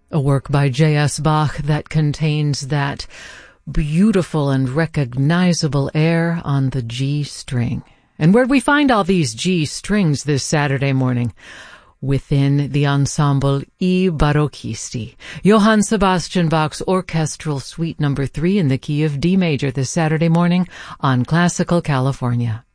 A work by J.S. Bach that contains that beautiful and recognizable air on the G string. And where'd we find all these G strings this Saturday morning? Within the ensemble I Barocchisti, Johann Sebastian Bach's Orchestral Suite No. 3 in the key of D major this Saturday morning on Classical California.